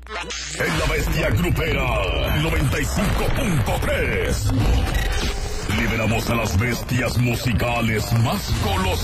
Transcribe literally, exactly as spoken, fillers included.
En la Bestia Grupera noventa y cinco punto tres liberamos a las bestias musicales más colosales.